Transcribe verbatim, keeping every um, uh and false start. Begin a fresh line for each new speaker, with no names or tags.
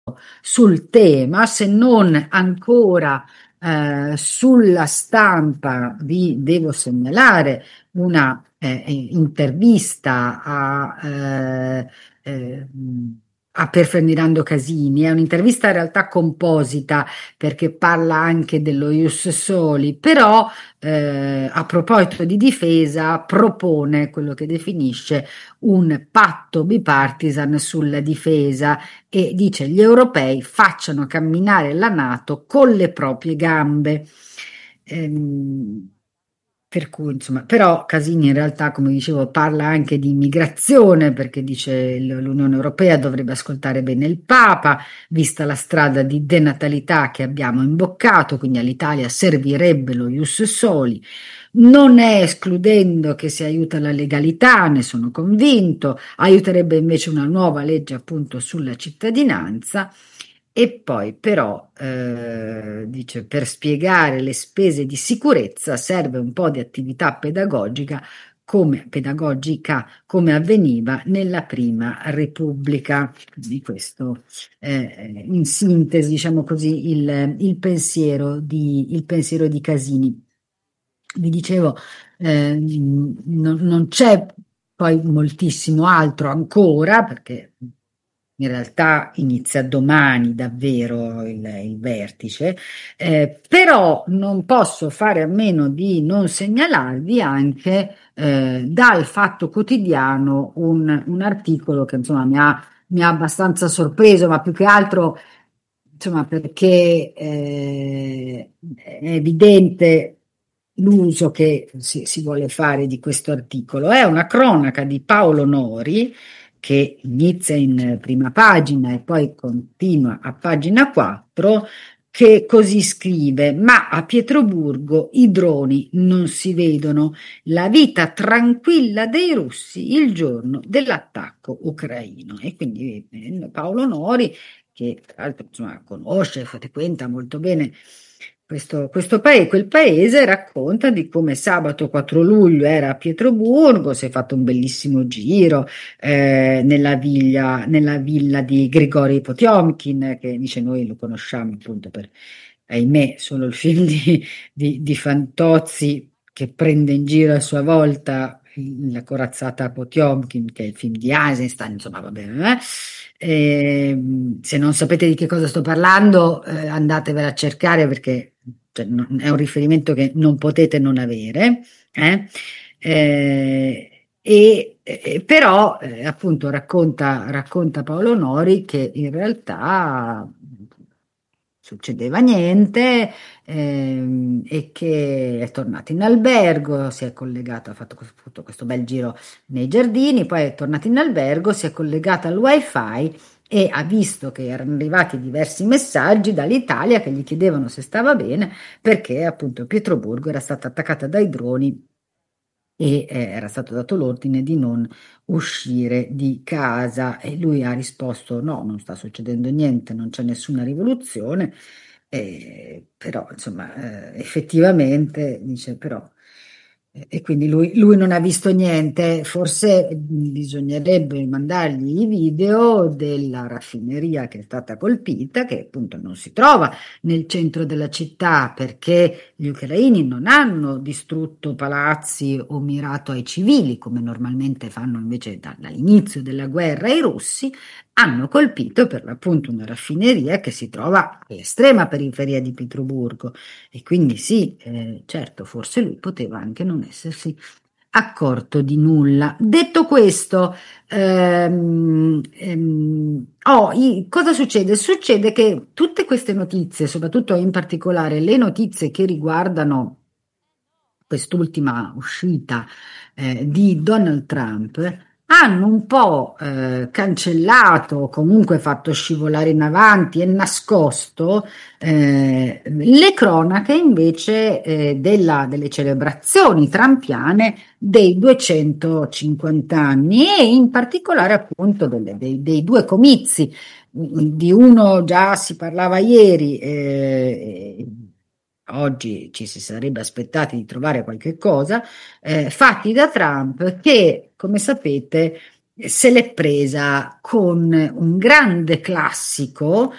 sul tema, se non ancora eh, sulla stampa. Vi devo segnalare una eh, intervista a, eh, eh, a Pier Ferdinando Casini. È un'intervista in realtà composita perché parla anche dello Ius Soli, però eh, a proposito di difesa propone quello che definisce un patto bipartisan sulla difesa e dice gli europei facciano camminare la NATO con le proprie gambe. Ehm, per cui, insomma, però Casini in realtà, come dicevo, parla anche di immigrazione perché dice l- l'Unione Europea dovrebbe ascoltare bene il Papa, vista la strada di denatalità che abbiamo imboccato, quindi all'Italia servirebbe lo Ius Soli. Non è escludendo che si aiuta la legalità, ne sono convinto, aiuterebbe invece una nuova legge appunto sulla cittadinanza. E poi però, eh, dice, per spiegare le spese di sicurezza serve un po' di attività pedagogica come, pedagogica come avveniva nella Prima Repubblica. Quindi questo, eh, in sintesi, diciamo così, il, il pensiero di, il pensiero di Casini. Vi dicevo, eh, non, non c'è poi moltissimo altro ancora, perché in realtà inizia domani davvero il, il vertice, eh, però non posso fare a meno di non segnalarvi anche eh, dal Fatto Quotidiano un, un articolo che insomma mi ha, mi ha abbastanza sorpreso, ma più che altro insomma perché eh, è evidente l'uso che si, si vuole fare di questo articolo. È una cronaca di Paolo Nori che inizia in prima pagina e poi continua a pagina quattro, che così scrive: Ma a Pietroburgo i droni non si vedono, la vita tranquilla dei russi il giorno dell'attacco ucraino. E quindi eh, Paolo Nori, che tra l'altro insomma, conosce, frequenta molto bene questo, questo paese, quel paese, racconta di come sabato quattro luglio era a Pietroburgo, si è fatto un bellissimo giro eh, nella villa, nella villa di Grigorij Potiomkin, che dice noi lo conosciamo appunto per, ahimè, solo il film di, di, di Fantozzi che prende in giro a sua volta la corazzata Potiomkin, che è il film di Eisenstein, insomma, va bene. Eh? Ehm, se non sapete di che cosa sto parlando, eh, andatevela a cercare perché cioè, non- è un riferimento che non potete non avere. Eh? Eh, e, e però eh, appunto racconta, racconta Paolo Nori che in realtà succedeva niente ehm, e che è tornato in albergo, si è collegato, ha fatto questo, fatto questo bel giro nei giardini, poi è tornato in albergo, si è collegato al wifi e ha visto che erano arrivati diversi messaggi dall'Italia che gli chiedevano se stava bene perché appunto Pietroburgo era stata attaccata dai droni e eh, era stato dato l'ordine di non uscire di casa e lui ha risposto no, non sta succedendo niente, non c'è nessuna rivoluzione, eh, però insomma eh, effettivamente dice però eh, e quindi lui, lui non ha visto niente, forse mh, bisognerebbe mandargli i video della raffineria che è stata colpita, che appunto non si trova nel centro della città perché gli ucraini non hanno distrutto palazzi o mirato ai civili, come normalmente fanno invece da- dall'inizio della guerra i russi, hanno colpito per l'appunto una raffineria che si trova all'estrema periferia di Pietroburgo. E quindi sì, eh, certo, forse lui poteva anche non essersi accorto di nulla. Detto questo, ehm, ehm, oh, i- cosa succede? Succede che tutte queste notizie, soprattutto in particolare le notizie che riguardano quest'ultima uscita eh, di Donald Trump, hanno un po' eh, cancellato o comunque fatto scivolare in avanti e nascosto eh, le cronache invece eh, della- delle celebrazioni trampiane dei duecentocinquanta anni e in particolare appunto delle- dei, dei due comizi. Di uno già si parlava ieri, eh, oggi ci si sarebbe aspettati di trovare qualche cosa, eh, fatti da Trump che, come sapete, se l'è presa con un grande classico